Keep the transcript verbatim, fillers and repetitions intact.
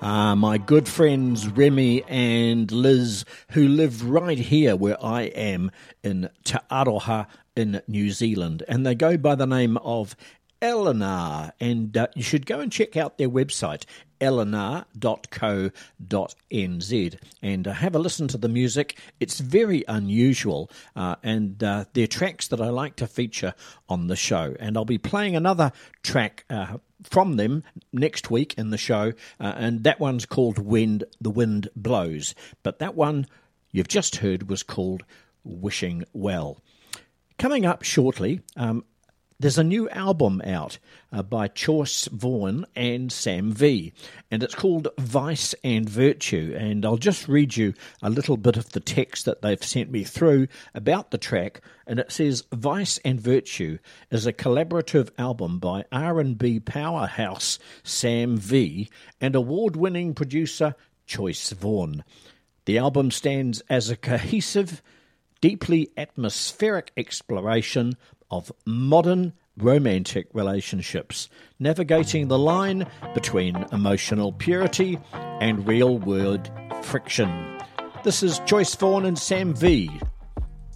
Uh, my good friends Remy and Liz, who live right here where I am in Te Aroha in New Zealand, and they go by the name of Eleanor, and uh, you should go and check out their website, eleanor dot co dot n z, and uh, have a listen to the music. It's very unusual, uh, and uh, they're tracks that I like to feature on the show, and I'll be playing another track uh, from them next week in the show, uh, and that one's called When the Wind Blows, but that one you've just heard was called Wishing Well. Coming up shortly, um, there's a new album out uh, by Choice Vaughan and Sam V, and it's called Vice and Virtue, and I'll just read you a little bit of the text that they've sent me through about the track, and it says, Vice and Virtue is a collaborative album by R and B powerhouse Sam V and award-winning producer Choice Vaughan. The album stands as a cohesive, deeply atmospheric exploration of modern romantic relationships, navigating the line between emotional purity and real-world friction. This is Choice Vaughan and Sam V